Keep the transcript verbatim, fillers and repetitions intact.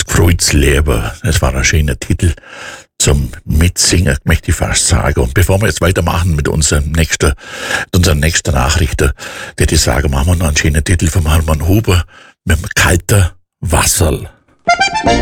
Das Kreuzleben, das war ein schöner Titel zum Mitsingen, möchte ich fast sagen. Und bevor wir jetzt weitermachen mit unserem nächsten, mit unseren nächsten Nachrichten, würde ich sagen, machen wir noch einen schönen Titel von Hermann Huber mit dem kalten Wasserl.